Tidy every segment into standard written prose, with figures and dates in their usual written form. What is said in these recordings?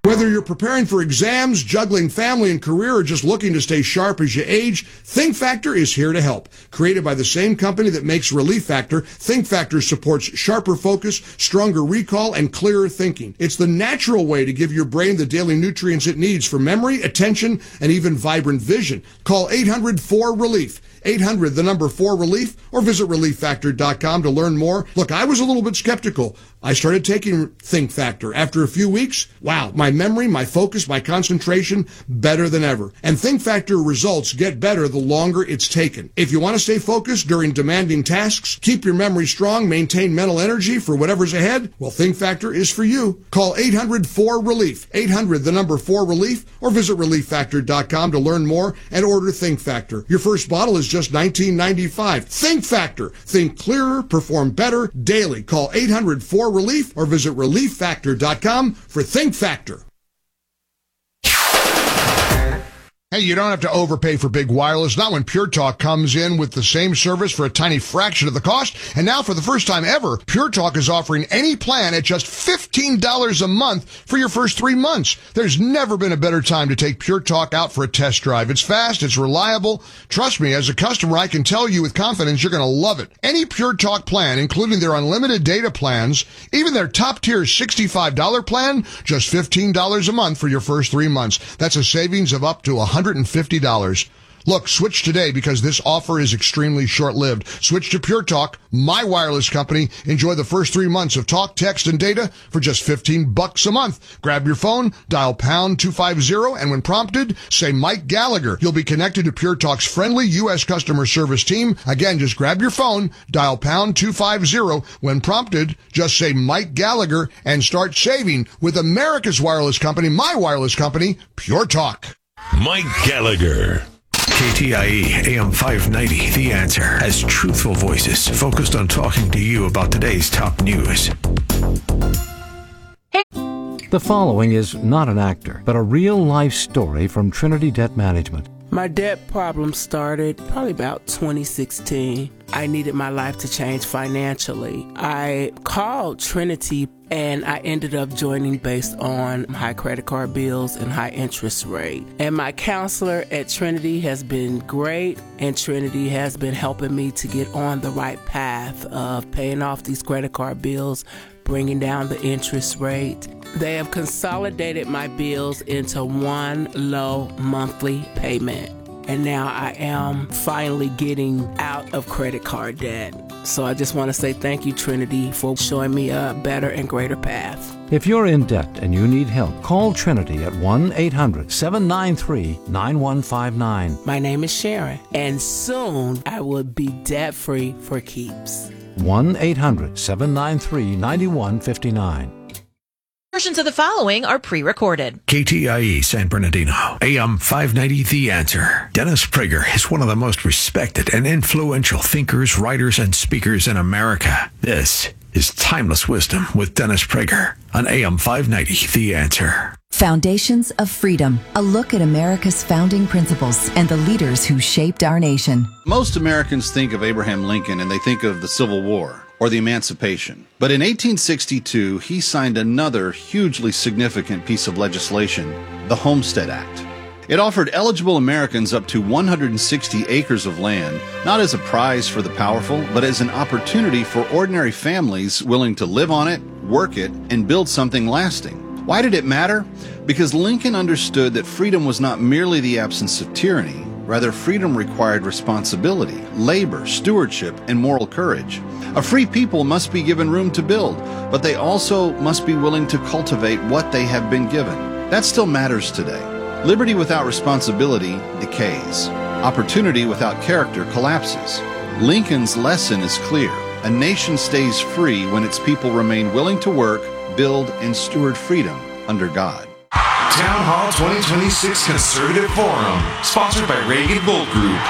Whether you're preparing for exams, juggling family and career, or just looking to stay sharp as you age, Think Factor is here to help. Created by the same company that makes Relief Factor, Think Factor supports sharper focus, stronger recall, and clearer thinking. It's the natural way to give your brain the daily nutrients it needs for memory, attention, and even vibrant vision. Call 800-4RELIEF. 800, the number 4RELIEF, or visit ReliefFactor.com to learn more. Look, I was a little bit skeptical. I started taking Think Factor. After a few weeks, wow, my memory, my focus, my concentration, better than ever. And Think Factor results get better the longer it's taken. If you want to stay focused during demanding tasks, keep your memory strong, maintain mental energy for whatever's ahead, well, Think Factor is for you. Call 800-4RELIEF. 800, the number 4RELIEF, or visit ReliefFactor.com to learn more and order Think Factor. Your first bottle is just $19.95. Think Factor. Think clearer, perform better daily. Call 800-4RELIEF or visit ReliefFactor.com for Think Factor. Hey, you don't have to overpay for big wireless, not when Pure Talk comes in with the same service for a tiny fraction of the cost. And now, for the first time ever, Pure Talk is offering any plan at just $15 a month for your first 3 months. There's never been a better time to take Pure Talk out for a test drive. It's fast, it's reliable. Trust me, as a customer, I can tell you with confidence you're going to love it. Any Pure Talk plan, including their unlimited data plans, even their top-tier $65 plan, just $15 a month for your first 3 months. That's a savings of up to $150. Look, switch today because this offer is extremely short-lived. Switch to Pure Talk, my wireless company. Enjoy the first 3 months of talk, text, and data for just $15 a month. Grab your phone, dial pound 250, and when prompted, say Mike Gallagher. You'll be connected to Pure Talk's friendly U.S. customer service team. Again, just grab your phone, dial pound 250. When prompted, just say Mike Gallagher and start saving with America's wireless company, my wireless company, Pure Talk. Mike Gallagher. KTIE AM 590, The Answer, has truthful voices focused on talking to you about today's top news. The following is not an actor, but a real-life story from Trinity Debt Management. My debt problem started probably about 2016. I needed my life to change financially. I called Trinity and I ended up joining based on high credit card bills and high interest rate. And my counselor at Trinity has been great, and Trinity has been helping me to get on the right path of paying off these credit card bills, bringing down the interest rate. They have consolidated my bills into one low monthly payment. And now I am finally getting out of credit card debt. So I just want to say thank you, Trinity, for showing me a better and greater path. If you're in debt and you need help, call Trinity at 1-800-793-9159. My name is Sharon, and soon I will be debt-free for keeps. 1-800-793-9159. Versions of the following are pre-recorded. KTIE San Bernardino, AM 590, The Answer. Dennis Prager is one of the most respected and influential thinkers, writers, and speakers in America. This is Timeless Wisdom with Dennis Prager on AM 590, The Answer. Foundations of Freedom, a look at America's founding principles and the leaders who shaped our nation. Most Americans think of Abraham Lincoln and they think of the Civil War or the Emancipation. But in 1862, he signed another hugely significant piece of legislation, the Homestead Act. It offered eligible Americans up to 160 acres of land, not as a prize for the powerful, but as an opportunity for ordinary families willing to live on it, work it, and build something lasting. Why did it matter? Because Lincoln understood that freedom was not merely the absence of tyranny. Rather, freedom required responsibility, labor, stewardship, and moral courage. A free people must be given room to build, but they also must be willing to cultivate what they have been given. That still matters today. Liberty without responsibility decays. Opportunity without character collapses. Lincoln's lesson is clear. A nation stays free when its people remain willing to work, build, and steward freedom under God. Town Hall 2026 Conservative Forum, sponsored by Reagan Gold Group.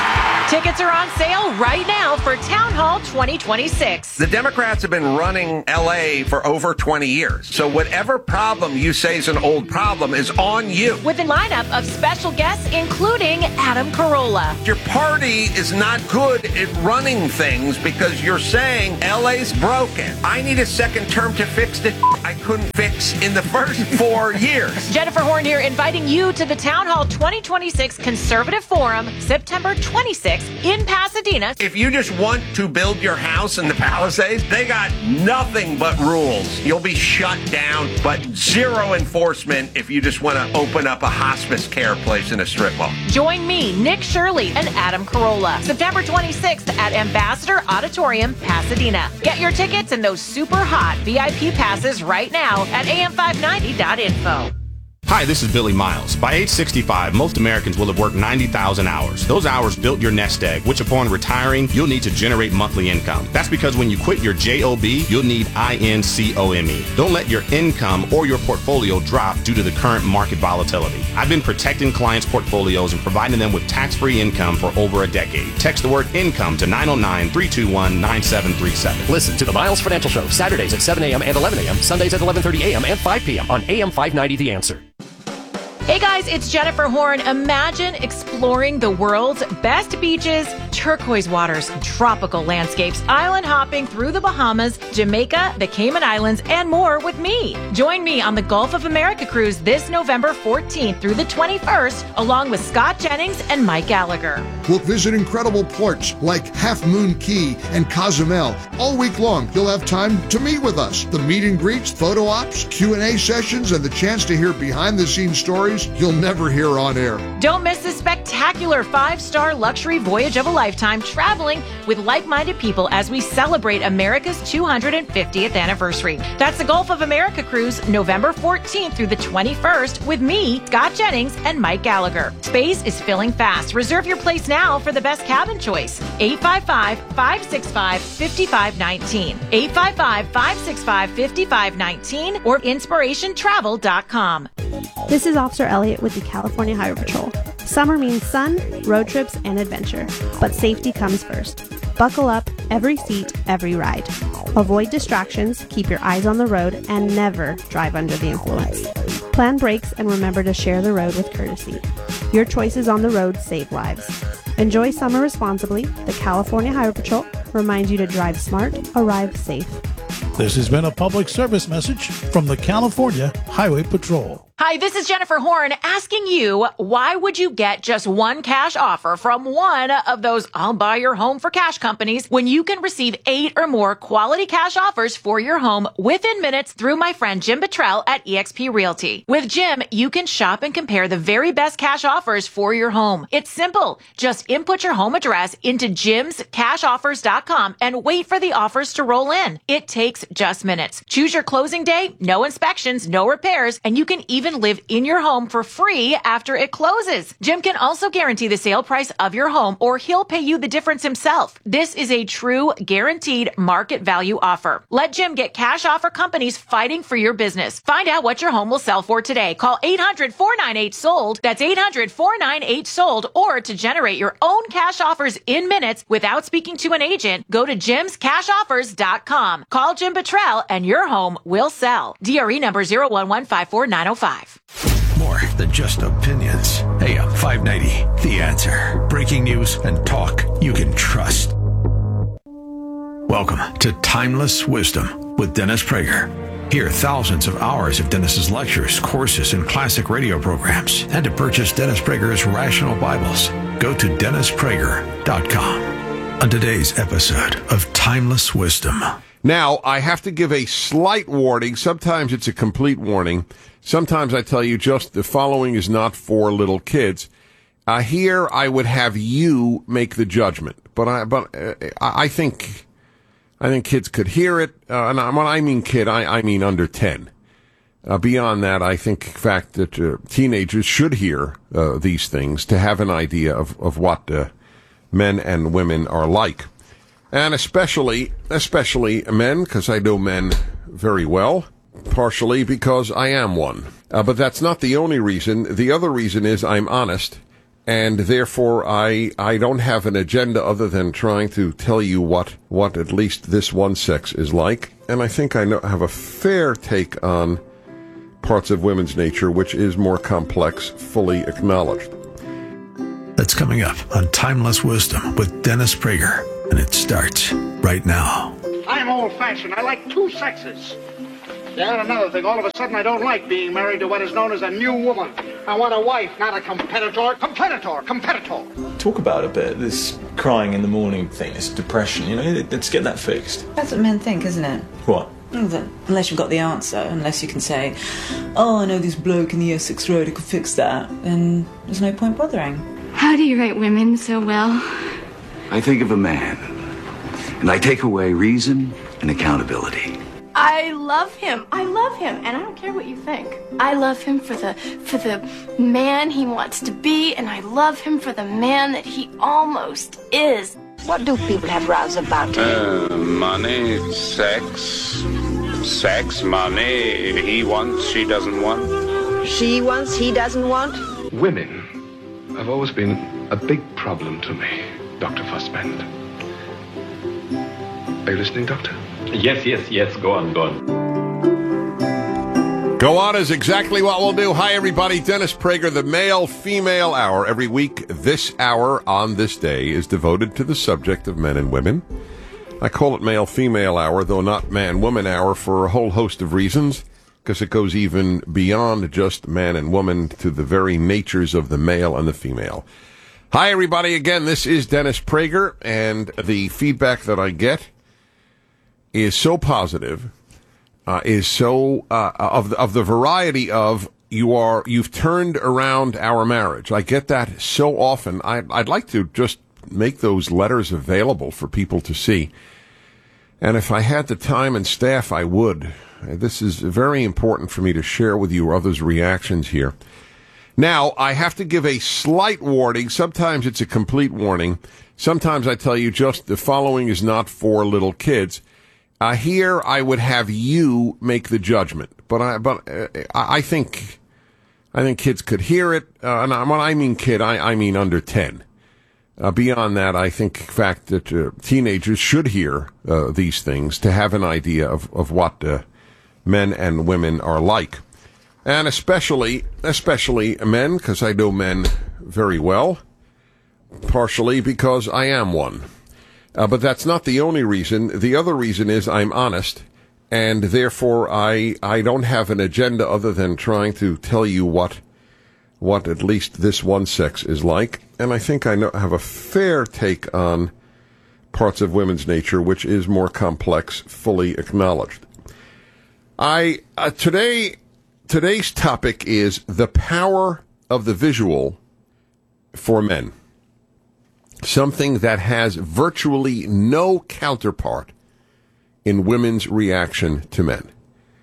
Tickets are on sale right now for Town Hall 2026. The Democrats have been running L.A. for over 20 years. So whatever problem you say is an old problem is on you. With a lineup of special guests, including Adam Carolla. Your party is not good at running things because you're saying L.A.'s broken. I need a second term to fix the I couldn't fix in the first 4 years. Jennifer Horn here, inviting you to the Town Hall 2026 Conservative Forum, September 26th in Pasadena. If you just want to build your house in the Palisades, they got nothing but rules. You'll be shut down, but zero enforcement if you just want to open up a hospice care place in a strip mall. Join me, Nick Shirley, and Adam Carolla, September 26th at Ambassador Auditorium, Pasadena. Get your tickets and those super hot VIP passes right now at am590.info. Hi, this is Billy Miles. By age 65, most Americans will have worked 90,000 hours. Those hours built your nest egg, which upon retiring, you'll need to generate monthly income. That's because when you quit your JOB, you'll need INCOME. Don't let your income or your portfolio drop due to the current market volatility. I've been protecting clients' portfolios and providing them with tax-free income for over a decade. Text the word income to 909-321-9737. Listen to the Miles Financial Show, Saturdays at 7 a.m. and 11 a.m., Sundays at 11:30 a.m. and 5 p.m. on AM 590 The Answer. Hey guys, it's Jennifer Horn. Imagine exploring the world's best beaches, turquoise waters, tropical landscapes, island hopping through the Bahamas, Jamaica, the Cayman Islands, and more with me. Join me on the Gulf of America cruise this November 14th through the 21st, along with Scott Jennings and Mike Gallagher. We'll visit incredible ports like Half Moon Key and Cozumel. All week long, you'll have time to meet with us. The meet and greets, photo ops, Q&A sessions, and the chance to hear behind-the-scenes stories you'll never hear on air. Don't miss this spectacular 5-star luxury voyage of a lifetime, traveling with like-minded people as we celebrate America's 250th anniversary. That's the Gulf of America cruise, November 14th through the 21st, with me, Scott Jennings, and Mike Gallagher. Space is filling fast. Reserve your place now for the best cabin choice. 855-565-5519. 855-565-5519 or inspirationtravel.com. This is Officer Elliott with the California Highway Patrol. Summer means sun, road trips, and adventure, but safety comes first. Buckle up, every seat, every ride. Avoid distractions, keep your eyes on the road, and never drive under the influence. Plan brakes and remember to share the road with courtesy. Your choices on the road save lives. Enjoy summer responsibly. The California Highway Patrol reminds you to drive smart, arrive safe. This has been a public service message from the California Highway Patrol. Hi, this is Jennifer Horn asking you, why would you get just one cash offer from one of those I'll buy your home for cash companies when you can receive 8 or more quality cash offers for your home within minutes through my friend Jim Buttrell at eXp Realty. With Jim, you can shop and compare the very best cash offers for your home. It's simple. Just input your home address into jimscashoffers.com and wait for the offers to roll in. It takes just minutes. Choose your closing day, no inspections, no repairs, and you can even live in your home for free after it closes. Jim can also guarantee the sale price of your home, or he'll pay you the difference himself. This is a true guaranteed market value offer. Let Jim get cash offer companies fighting for your business. Find out what your home will sell for today. Call 800-498-SOLD. That's 800-498-SOLD. Or to generate your own cash offers in minutes without speaking to an agent, go to jimscashoffers.com. Call Jim Buttrell and your home will sell. DRE number 01154-905. More than just opinions. AM 590, The Answer. Breaking news and talk you can trust. Welcome to Timeless Wisdom with Dennis Prager. Hear thousands of hours of Dennis's lectures, courses, and classic radio programs. And to purchase Dennis Prager's Rational Bibles, go to DennisPrager.com. On today's episode of Timeless Wisdom. Now, I have to give a slight warning. Sometimes it's a complete warning. Sometimes I tell you just the following is not for little kids. Here, I would have you make the judgment. But I think kids could hear it. And when I mean kid, I mean under 10. Beyond that, I think, in fact, that teenagers should hear these things to have an idea of what men and women are like. And especially men, because I know men very well, partially because I am one. But that's not the only reason. The other reason is I'm honest, and therefore I don't have an agenda other than trying to tell you what at least this one sex is like, and I think I have a fair take on parts of women's nature, which is more complex, fully acknowledged. That's coming up on Timeless Wisdom with Dennis Prager, and it starts right now. I'm old-fashioned. I like two sexes. Yeah, and another thing, all of a sudden I don't like being married to what is known as a new woman. I want a wife, not a competitor. Competitor. Talk about a bit, this crying in the morning thing, this depression, let's get that fixed. That's what men think, isn't it? What? Unless you've got the answer, unless you can say, oh, I know this bloke in the Essex Road who could fix that, then there's no point bothering. How do you rate women so well? I think of a man, and I take away reason and accountability. I love him, and I don't care what you think. I love him for the man he wants to be, and I love him for the man that he almost is. What do people have rows about? Money, sex, money. He wants, she doesn't want. She wants, he doesn't want? Women have always been a big problem to me, Dr. Fussbend. Are you listening, Doctor? Yes. Go on. Go on is exactly what we'll do. Hi, everybody. Dennis Prager, the male-female hour. Every week, this hour on this day is devoted to the subject of men and women. I call it male-female hour, though not man-woman hour, for a whole host of reasons, because it goes even beyond just man and woman to the very natures of the male and the female. Hi, everybody. Again, this is Dennis Prager, and the feedback that I get is so positive. Is so of the variety of you've turned around our marriage. I get that so often. I'd like to just make those letters available for people to see. And if I had the time and staff, I would. This is very important for me to share with you others' reactions here. Now, I have to give a slight warning. Sometimes it's a complete warning. Sometimes I tell you just the following is not for little kids. Here, I would have you make the judgment, but I think kids could hear it. And when I mean kid, I mean under 10. Beyond that, I think, in fact, that teenagers should hear these things to have an idea of what men and women are like, and especially men, because I know men very well, partially because I am one. But that's not the only reason. The other reason is I'm honest, and therefore I don't have an agenda other than trying to tell you what at least this one sex is like, and I think I have a fair take on parts of women's nature, which is more complex, fully acknowledged. Today's topic is the power of the visual for men. Something that has virtually no counterpart in women's reaction to men.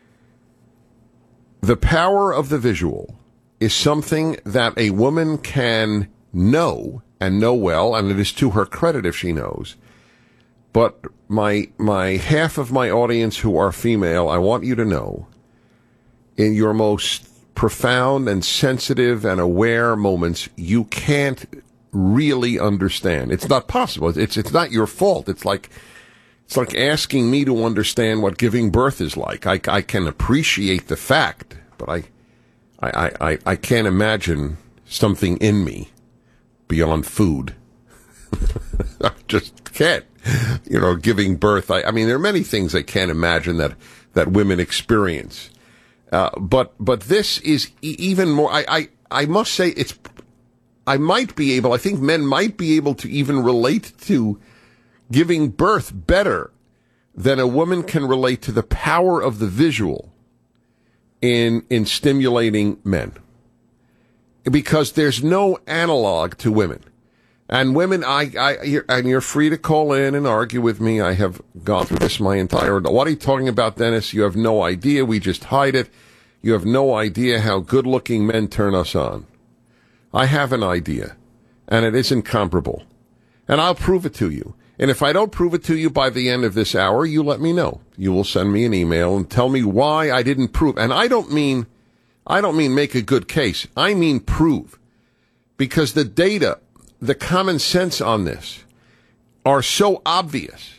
The power of the visual is something that a woman can know, and know well, and it is to her credit if she knows. But my half of my audience who are female, I want you to know, in your most profound and sensitive and aware moments, you can't really understand. It's not possible. It's not your fault. It's like asking me to understand what giving birth is like. I can appreciate the fact, but I can't imagine something in me beyond food. I just can't. Giving birth. I mean, there are many things I can't imagine that women experience. But this is even more. I must say I think men might be able to even relate to giving birth better than a woman can relate to the power of the visual in stimulating men. Because there's no analog to women. And women, and you're free to call in and argue with me. I have gone through this my entire, what are you talking about, Dennis? You have no idea. We just hide it. You have no idea how good-looking men turn us on. I have an idea, and it is incomparable. And I'll prove it to you. And if I don't prove it to you by the end of this hour, you let me know. You will send me an email and tell me why I didn't prove. And I don't mean make a good case. I mean prove. because the data, the common sense on this are so obvious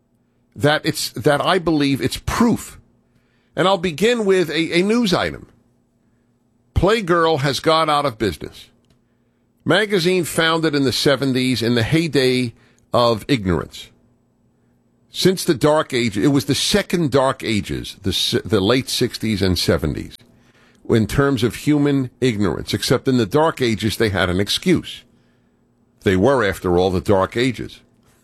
that I believe it's proof. And I'll begin with a news item. Playgirl has gone out of business. Magazine founded in the 70s in the heyday of ignorance. Since the Dark Ages, it was the second Dark Ages, the late 60s and 70s, in terms of human ignorance, except in the Dark Ages they had an excuse. They were, after all, the Dark Ages.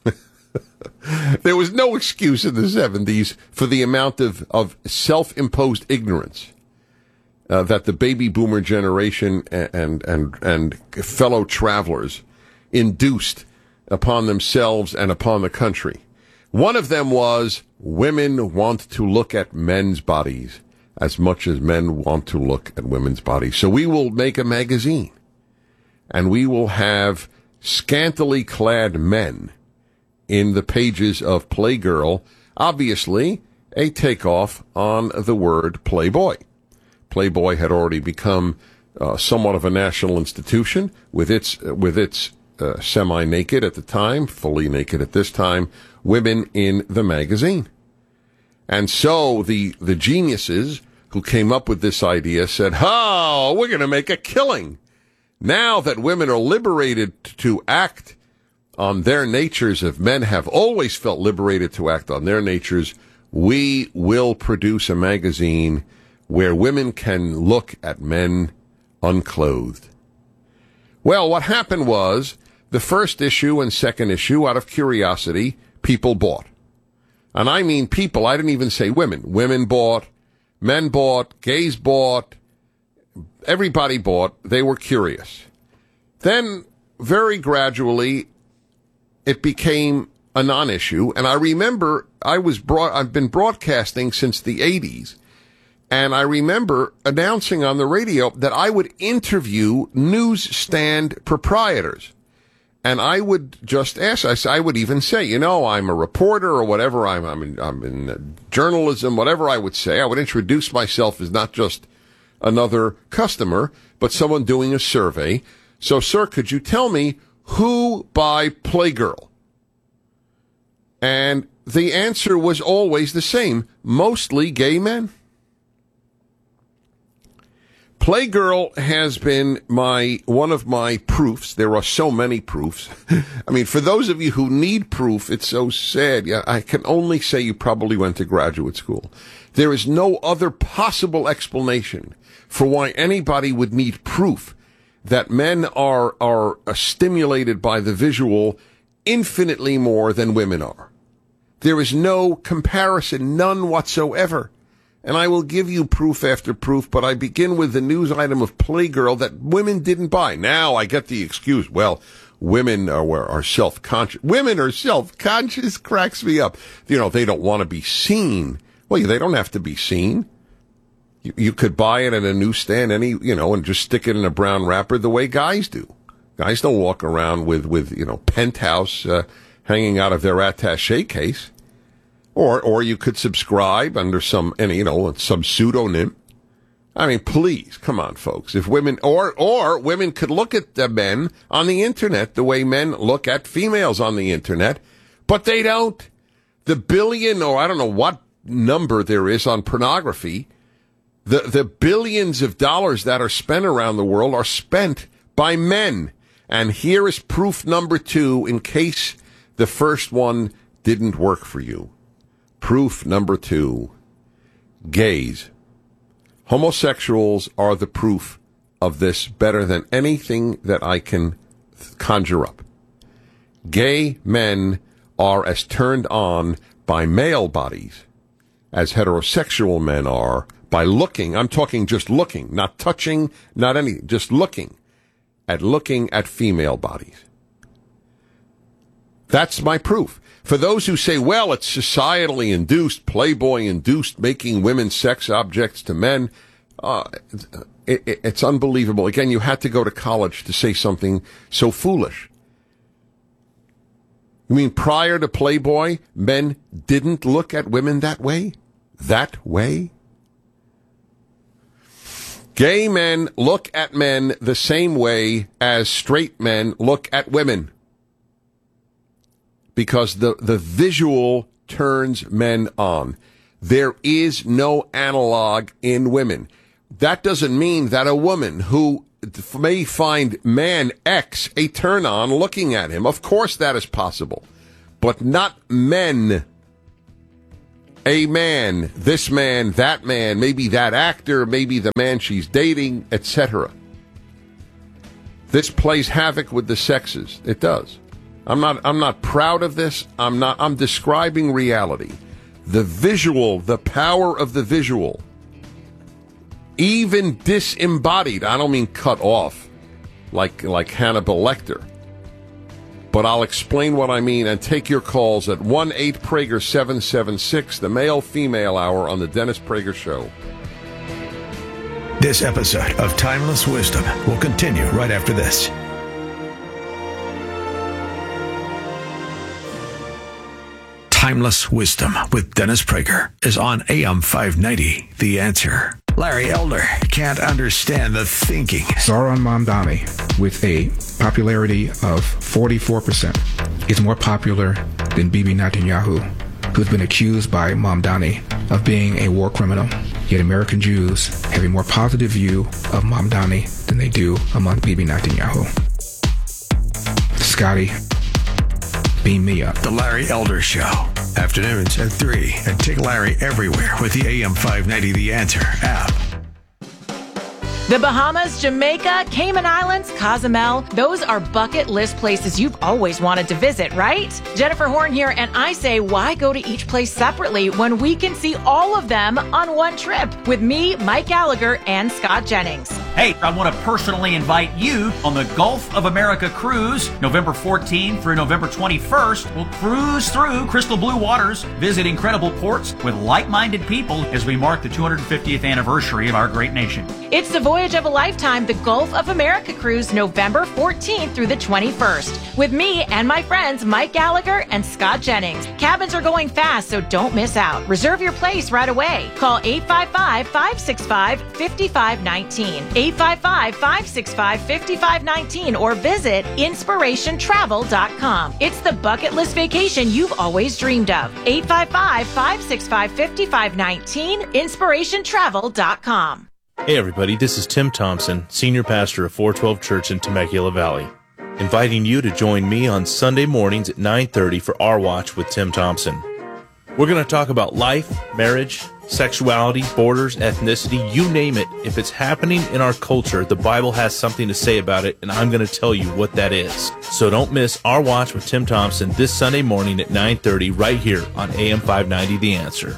There was no excuse in the 70s for the amount of self-imposed ignorance that the baby boomer generation and fellow travelers induced upon themselves and upon the country. One of them was women want to look at men's bodies as much as men want to look at women's bodies. So we will make a magazine, and we will have scantily clad men in the pages of Playgirl, obviously a takeoff on the word Playboy. Playboy had already become somewhat of a national institution with its semi-naked at the time, fully naked at this time, women in the magazine. And so the geniuses who came up with this idea said, "Oh, we're going to make a killing. Now that women are liberated to act on their natures, if men have always felt liberated to act on their natures, we will produce a magazine where women can look at men unclothed." Well, what happened was the first issue and second issue, out of curiosity, people bought. And I mean people, I didn't even say women. Women bought, men bought, gays bought, everybody bought. They were curious. Then, very gradually, it became a non-issue. And I remember I've been broadcasting since the 80s. And I remember announcing on the radio that I would interview newsstand proprietors. And I would just ask, I would even say, I'm a reporter or whatever, I'm in journalism, whatever I would say. I would introduce myself as not just another customer, but someone doing a survey. So, sir, could you tell me who buy Playgirl? And the answer was always the same, mostly gay men. Playgirl has been one of my proofs. There are so many proofs. I mean, for those of you who need proof, it's so sad. Yeah, I can only say you probably went to graduate school. There is no other possible explanation for why anybody would need proof that men are stimulated by the visual infinitely more than women are. There is no comparison, none whatsoever. And I will give you proof after proof, but I begin with the news item of Playgirl that women didn't buy. Now I get the excuse, well, women are self-conscious. Women are self-conscious, cracks me up. They don't want to be seen. Well, they don't have to be seen. You could buy it at a newsstand, and just stick it in a brown wrapper the way guys do. Guys don't walk around with Penthouse hanging out of their attaché case. Or you could subscribe under some pseudonym. I mean, please, come on, folks. If women, or women could look at the men on the internet the way men look at females on the internet, but they don't. The billion, or I don't know what number there is on pornography, the billions of dollars that are spent around the world are spent by men. And here is proof number 2 in case the first one didn't work for you. Proof number 2, gays. Homosexuals are the proof of this better than anything that I can conjure up. Gay men are as turned on by male bodies as heterosexual men are by looking. I'm talking just looking, not touching, not anything, just looking at female bodies. That's my proof. For those who say, well, it's societally induced, Playboy induced, making women sex objects to men, it's unbelievable. Again, you had to go to college to say something so foolish. You mean prior to Playboy, men didn't look at women that way? That way? Gay men look at men the same way as straight men look at women. Because the visual turns men on. There is no analog in women. That doesn't mean that a woman who may find man X a turn on looking at him. Of course that is possible. But not men. A man, this man, that man, maybe that actor, maybe the man she's dating, etc. This plays havoc with the sexes. It does. I'm not proud of this. I'm describing reality. The visual, the power of the visual. Even disembodied. I don't mean cut off like Hannibal Lecter. But I'll explain what I mean and take your calls at 1-8-PRAGER-776, the male-female hour on the Dennis Prager Show. This episode of Timeless Wisdom will continue right after this. Timeless Wisdom with Dennis Prager is on AM 590, The Answer. Larry Elder can't understand the thinking. Zohran Mamdani, with a popularity of 44%, is more popular than Bibi Netanyahu, who's been accused by Mamdani of being a war criminal. Yet American Jews have a more positive view of Mamdani than they do among Bibi Netanyahu. Scotty, beam me up. The Larry Elder Show. Afternoons at 3. And take Larry everywhere with the AM 590 The Answer app. The Bahamas, Jamaica, Cayman Islands, Cozumel, those are bucket list places you've always wanted to visit, right? Jennifer Horn here, and I say, why go to each place separately when we can see all of them on one trip with me, Mike Gallagher, and Scott Jennings? Hey, I want to personally invite you on the Gulf of America cruise, November 14th through November 21st. We'll cruise through crystal blue waters, visit incredible ports with like-minded people as we mark the 250th anniversary of our great nation. It's the voyage of a lifetime, the Gulf of America cruise, November 14th through the 21st, with me and my friends Mike Gallagher and Scott Jennings. Cabins are going fast, so don't miss out. Reserve your place right away. Call 855-565-5519, 855-565-5519, or visit inspirationtravel.com. It's the bucket list vacation you've always dreamed of. 855-565-5519, inspirationtravel.com. Hey everybody, this is Tim Thompson, Senior Pastor of 412 Church in Temecula Valley, inviting you to join me on Sunday mornings at 9:30 for Our Watch with Tim Thompson. We're going to talk about life, marriage, sexuality, borders, ethnicity, you name it. If it's happening in our culture, the Bible has something to say about it, and I'm going to tell you what that is. So don't miss Our Watch with Tim Thompson this Sunday morning at 9:30 right here on AM 590 The Answer.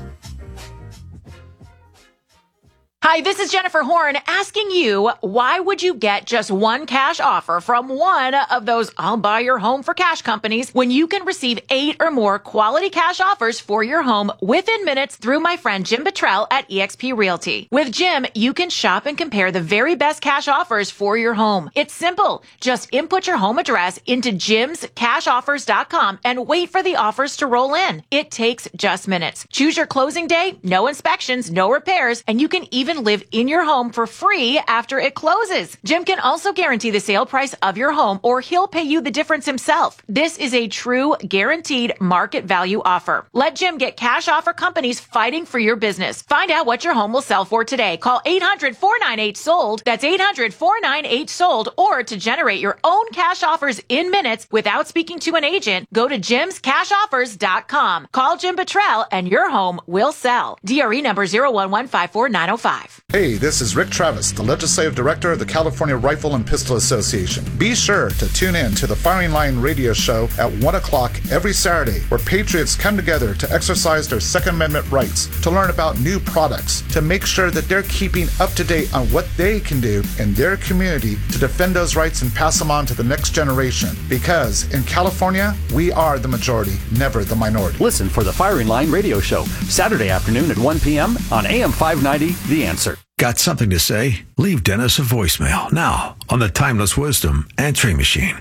Hi, this is Jennifer Horn asking you, why would you get just one cash offer from one of those I'll buy your home for cash companies when you can receive 8 or more quality cash offers for your home within minutes through my friend Jim Buttrell at eXp Realty. With Jim, you can shop and compare the very best cash offers for your home. It's simple. Just input your home address into jimscashoffers.com and wait for the offers to roll in. It takes just minutes. Choose your closing day, no inspections, no repairs, and you can even live in your home for free after it closes. Jim can also guarantee the sale price of your home, or he'll pay you the difference himself. This is a true guaranteed market value offer. Let Jim get cash offer companies fighting for your business. Find out what your home will sell for today. Call 800-498-SOLD. That's 800-498-SOLD. Or to generate your own cash offers in minutes without speaking to an agent, go to jimscashoffers.com. Call Jim Buttrell and your home will sell. DRE number 01154-905. Hey, this is Rick Travis, the Legislative Director of the California Rifle and Pistol Association. Be sure to tune in to the Firing Line radio show at 1 o'clock every Saturday, where patriots come together to exercise their Second Amendment rights, to learn about new products, to make sure that they're keeping up to date on what they can do in their community to defend those rights and pass them on to the next generation. Because in California, we are the majority, never the minority. Listen for the Firing Line radio show, Saturday afternoon at 1 p.m. on AM 590, The Answer. Got something to say? Leave Dennis a voicemail now on the Timeless Wisdom answering machine.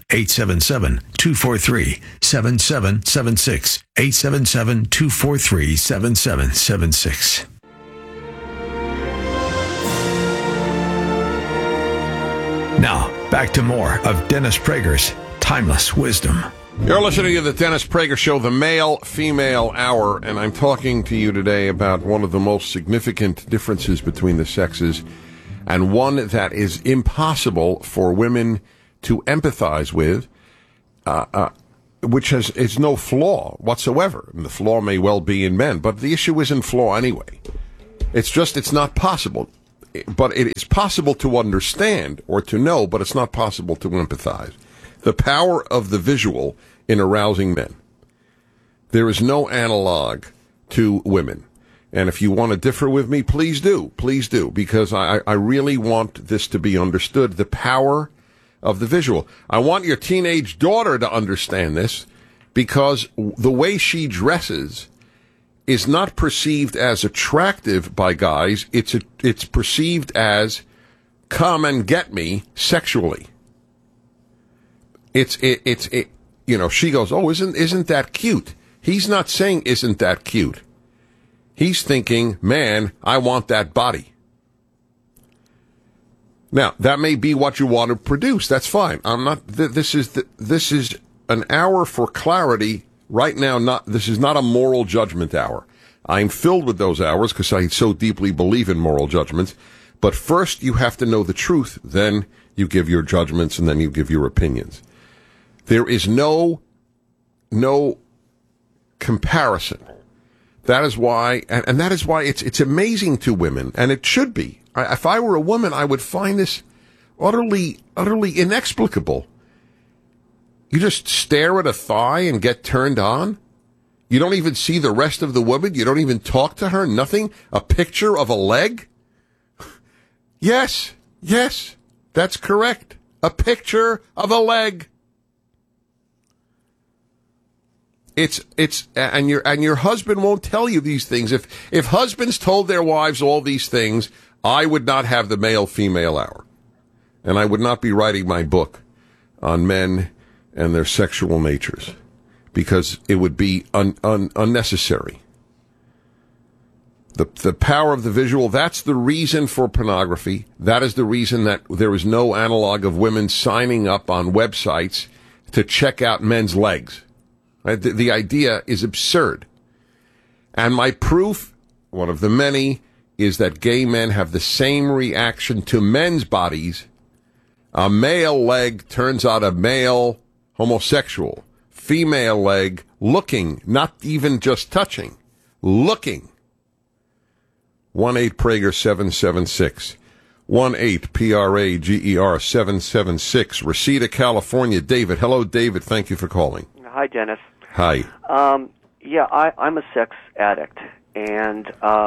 877-243-7776. 877-243-7776. back to more of Dennis Prager's Timeless Wisdom. You're listening to the Dennis Prager Show, the male-female hour, and I'm talking to you today about one of the most significant differences between the sexes, and one that is impossible for women to empathize with, which is no flaw whatsoever. And the flaw may well be in men, but the issue isn't flaw anyway. It's not possible. But it is possible to understand or to know, but it's not possible to empathize. The power of the visual in arousing men. There is no analog to women. And if you want to differ with me, please do. Please do. Because I really want this to be understood. The power of the visual. I want your teenage daughter to understand this, because the way she dresses is not perceived as attractive by guys. It's perceived as come and get me sexually. She goes, oh, isn't that cute? He's not saying isn't that cute. He's thinking, man, I want that body. Now, that may be what you want to produce. That's fine. I'm not. This is an hour for clarity right now. This is not a moral judgment hour. I'm filled with those hours because I so deeply believe in moral judgments. But first, you have to know the truth. Then you give your judgments, and then you give your opinions. There is no comparison. That is why, and that is why it's amazing to women, and it should be. If I were a woman, I would find this utterly inexplicable. You just stare at a thigh and get turned on? You don't even see the rest of the woman? You don't even talk to her? Nothing? A picture of a leg? Yes, that's correct. A picture of a leg. And your husband won't tell you these things. If husbands told their wives all these things, I would not have the male-female hour. And I would not be writing my book on men and their sexual natures, because it would be unnecessary. The power of the visual, that's the reason for pornography. That is the reason that there is no analog of women signing up on websites to check out men's legs. Right? The idea is absurd. And my proof, one of the many, is that gay men have the same reaction to men's bodies. A male leg turns out a male homosexual. Female leg, looking, not even just touching, looking. 1-8-PRAGER-776. 1-8-PRAGER-776. Reseda, California. David. Hello, David. Thank you for calling. Hi, Dennis. Hi. I'm a sex addict, and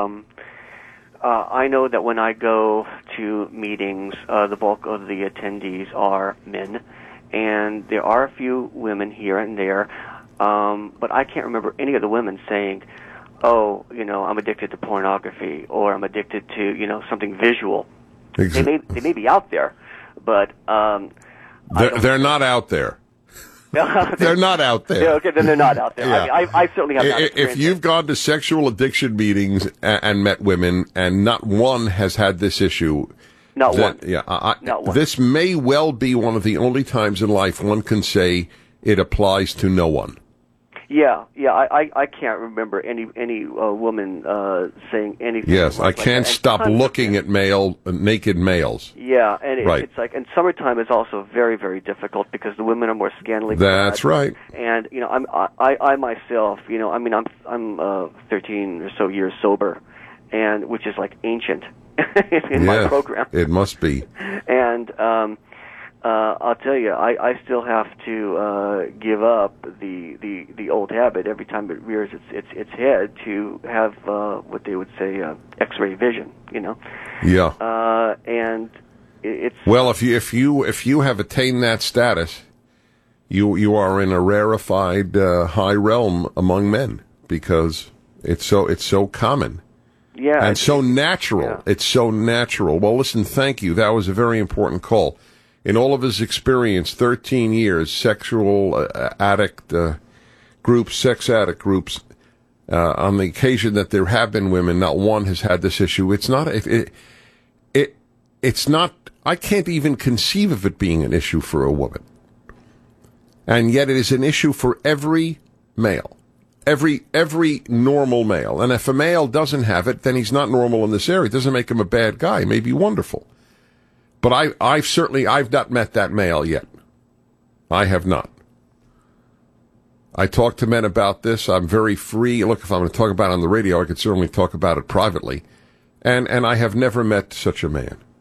I know that when I go to meetings, the bulk of the attendees are men, and there are a few women here and there, but I can't remember any of the women saying, oh, I'm addicted to pornography, or I'm addicted to, something visual. Exactly. They may be out there, but they're not out there. They're not out there. Yeah, okay, then they're not out there. Yeah. I certainly have not experienced If you've gone to sexual addiction meetings and met women, and not one has had this issue, not one. Yeah, Not one. This may well be one of the only times in life one can say it applies to no one. Yeah. I can't remember any woman saying anything. Yes, I can't stop looking at naked males. Yeah, and right. It's like, and summertime is also very, very difficult because the women are more scantily clad. That's right. And I myself, I'm 13 or so years sober, and which is like ancient in my program. It must be. And I'll tell you, I still have to give up the old habit every time it rears its head to have what they would say X-ray vision. Yeah. And it's well, if you have attained that status, you are in a rarefied high realm among men, because it's so common. Yeah. And so natural. Yeah. It's so natural. Well, listen, thank you. That was a very important call. In all of his experience, 13 years, sexual addict groups, sex addict groups, on the occasion that there have been women, not one has had this issue. It's not I can't even conceive of it being an issue for a woman. And yet it is an issue for every male. Every normal male. And if a male doesn't have it, then he's not normal in this area. It doesn't make him a bad guy. He may be wonderful. But I've not met that male yet. I have not. I talk to men about this. I'm very free. Look, if I'm going to talk about it on the radio, I could certainly talk about it privately. And I have never met such a man.